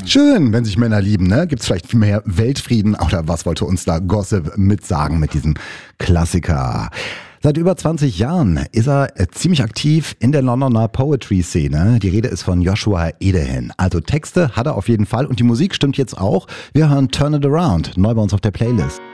Schön, wenn sich Männer lieben, ne? Gibt's vielleicht mehr Weltfrieden? Oder was wollte uns da Gossip mitsagen mit diesem Klassiker? Seit über 20 Jahren ist er ziemlich aktiv in der Londoner Poetry-Szene. Die Rede ist von Joshua Edehin. Also Texte hat er auf jeden Fall und die Musik stimmt jetzt auch. Wir hören Turn It Around, neu bei uns auf der Playlist.